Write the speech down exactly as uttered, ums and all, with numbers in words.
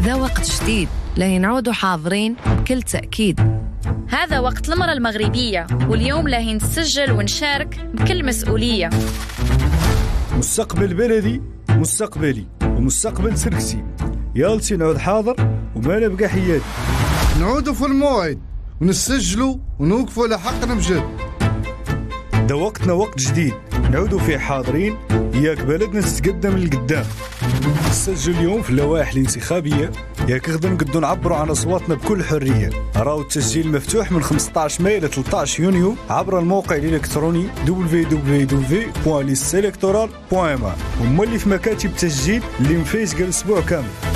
ذا وقت جديد لا نعودوا حاضرين بكل تأكيد. هذا وقت المرأة المغربية، واليوم لا نسجل ونشارك بكل مسؤولية. مستقبل بلدي، مستقبلي ومستقبل سركسي. يالتي نعود حاضر وما نبقى حياتي. نعودوا في الموعد ونسجلوا ونوقفوا على حقنا بجد. ده وقتنا وقت جديد نعودوا فيه حاضرين، ياك بلدنا تتقدم للقدام. نسجل اليوم في اللوائح الانتخابية، ياك غدا نقدروا نعبروا عن أصواتنا بكل حرية. راهو التسجيل مفتوح من خمسة عشر ماي إلى ثلاثة عشر يونيو عبر الموقع الإلكتروني دبليو دبليو دبليو بوان ليست إلكتورال بوان إم. وما اللي في مكاتب التسجيل اللي مفيش قال أسبوع كامل.